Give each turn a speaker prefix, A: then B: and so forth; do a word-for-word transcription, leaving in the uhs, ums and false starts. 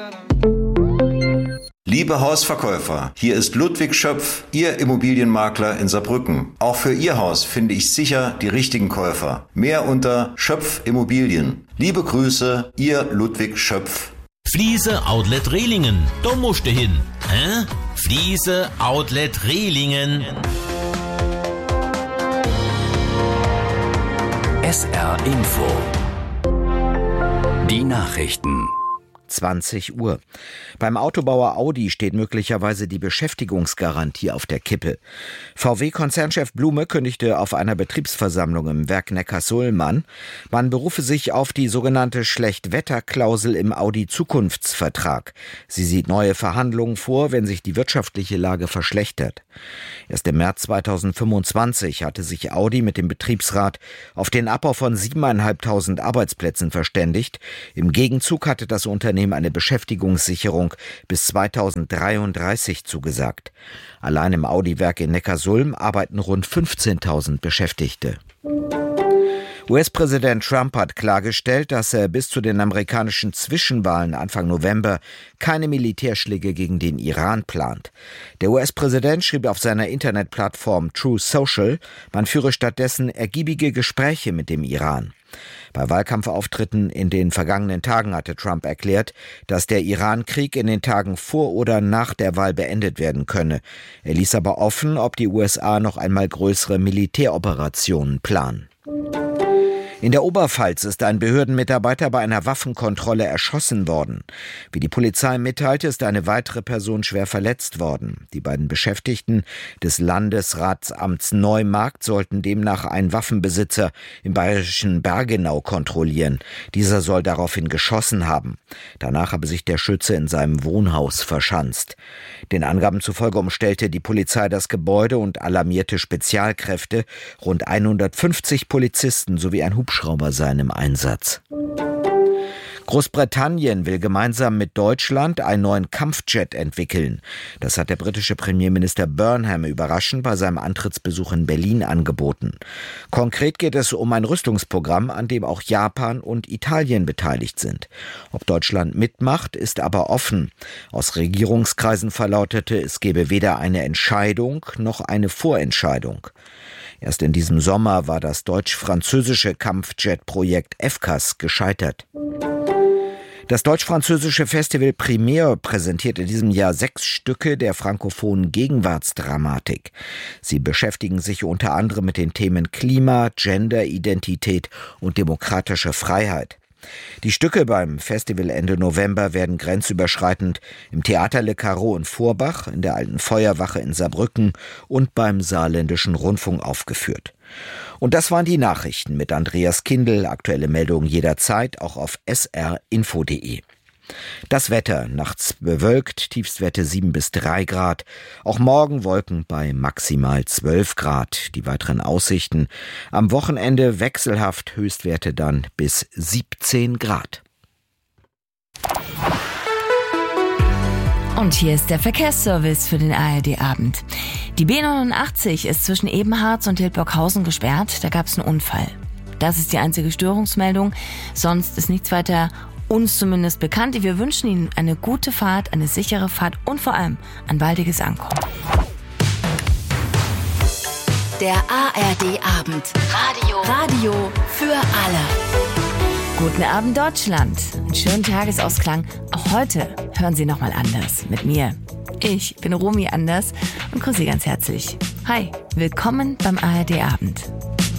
A: Liebe Hausverkäufer, hier ist Ludwig Schöpf, Ihr Immobilienmakler in Saarbrücken. Auch für Ihr Haus finde ich sicher die richtigen Käufer. Mehr unter Schöpf Immobilien. Liebe Grüße, Ihr Ludwig Schöpf.
B: Fliese Outlet Rehlingen, da musst du hin. Hä? Fliese Outlet Rehlingen.
C: S R Info. Die Nachrichten.
D: zwanzig Uhr. Beim Autobauer Audi steht möglicherweise die Beschäftigungsgarantie auf der Kippe. V W-Konzernchef Blume kündigte auf einer Betriebsversammlung im Werk Neckarsulm an, man berufe sich auf die sogenannte Schlechtwetterklausel im Audi-Zukunftsvertrag. Sie sieht neue Verhandlungen vor, wenn sich die wirtschaftliche Lage verschlechtert. Erst im März zweitausendfünfundzwanzig hatte sich Audi mit dem Betriebsrat auf den Abbau von siebentausendfünfhundert Arbeitsplätzen verständigt. Im Gegenzug hatte das Unternehmen eine Beschäftigungssicherung bis zweitausenddreiunddreißig zugesagt. Allein im Audi-Werk in Neckarsulm arbeiten rund fünfzehntausend Beschäftigte. U S-Präsident Trump hat klargestellt, dass er bis zu den amerikanischen Zwischenwahlen Anfang November keine Militärschläge gegen den Iran plant. Der U S-Präsident schrieb auf seiner Internetplattform Truth Social, man führe stattdessen ergiebige Gespräche mit dem Iran. Bei Wahlkampfauftritten in den vergangenen Tagen hatte Trump erklärt, dass der Iran-Krieg in den Tagen vor oder nach der Wahl beendet werden könne. Er ließ aber offen, ob die U S A noch einmal größere Militäroperationen planen. In der Oberpfalz ist ein Behördenmitarbeiter bei einer Waffenkontrolle erschossen worden. Wie die Polizei mitteilte, ist eine weitere Person schwer verletzt worden. Die beiden Beschäftigten des Landesratsamts Neumarkt sollten demnach einen Waffenbesitzer im bayerischen Bergenau kontrollieren. Dieser soll daraufhin geschossen haben. Danach habe sich der Schütze in seinem Wohnhaus verschanzt. Den Angaben zufolge umstellte die Polizei das Gebäude und alarmierte Spezialkräfte. Rund hundertfünfzig Polizisten sowie ein Hubschrauber seien im Einsatz. Großbritannien will gemeinsam mit Deutschland einen neuen Kampfjet entwickeln. Das hat der britische Premierminister Burnham überraschend bei seinem Antrittsbesuch in Berlin angeboten. Konkret geht es um ein Rüstungsprogramm, an dem auch Japan und Italien beteiligt sind. Ob Deutschland mitmacht, ist aber offen. Aus Regierungskreisen verlautete, es gebe weder eine Entscheidung noch eine Vorentscheidung. Erst in diesem Sommer war das deutsch-französische Kampfjet-Projekt F C A S gescheitert. Das deutsch-französische Festival Primär präsentiert in diesem Jahr sechs Stücke der frankophonen Gegenwartsdramatik. Sie beschäftigen sich unter anderem mit den Themen Klima, Gender, Identität und demokratische Freiheit. Die Stücke beim Festival Ende November werden grenzüberschreitend im Theater Le Carreau in Vorbach, in der Alten Feuerwache in Saarbrücken und beim Saarländischen Rundfunk aufgeführt. Und das waren die Nachrichten mit Andreas Kindl. Aktuelle Meldungen jederzeit, auch auf s r info punkt d e. Das Wetter, nachts bewölkt, Tiefstwerte sieben bis drei Grad. Auch morgen Wolken bei maximal zwölf Grad. Die weiteren Aussichten: am Wochenende wechselhaft, Höchstwerte dann bis siebzehn Grad.
E: Und hier ist der Verkehrsservice für den A R D-Abend. Die B neunundachtzig ist zwischen Ebenharz und Hildburghausen gesperrt. Da gab es einen Unfall. Das ist die einzige Störungsmeldung. Sonst ist nichts weiter uns zumindest bekannt. Wir wünschen Ihnen eine gute Fahrt, eine sichere Fahrt und vor allem ein baldiges Ankommen.
F: Der A R D-Abend. Radio. Radio für alle.
E: Guten Abend, Deutschland. Einen schönen Tagesausklang. Auch heute hören Sie nochmal anders mit mir. Ich bin Romy Anders und grüße Sie ganz herzlich. Hi, willkommen beim A R D-Abend.